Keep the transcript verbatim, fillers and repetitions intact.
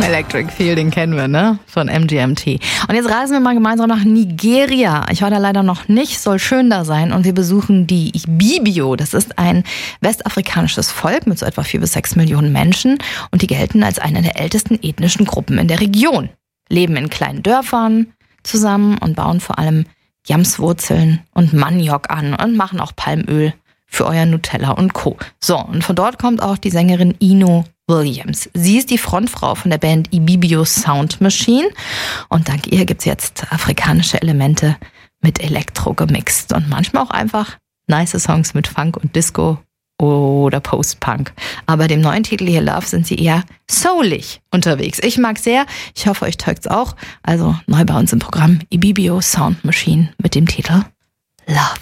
Electric Feel, den kennen wir, ne? Von M G M T. Und jetzt reisen wir mal gemeinsam nach Nigeria. Ich war da leider noch nicht, soll schön da sein. Und wir besuchen die Ibibio. Das ist ein westafrikanisches Volk mit so etwa vier bis sechs Millionen Menschen. Und die gelten als eine der ältesten ethnischen Gruppen in der Region. Leben in kleinen Dörfern zusammen und bauen vor allem Yamswurzeln und Maniok an und machen auch Palmöl für euer Nutella und Co. So, und von dort kommt auch die Sängerin Ino Williams. Sie ist die Frontfrau von der Band Ibibio Sound Machine und dank ihr gibt's jetzt afrikanische Elemente mit Elektro gemixt und manchmal auch einfach nice Songs mit Funk und Disco oder Post-Punk. Aber dem neuen Titel hier Love sind sie eher soulig unterwegs. Ich mag sehr, ich hoffe euch taugt's auch. Also neu bei uns im Programm Ibibio Sound Machine mit dem Titel Love.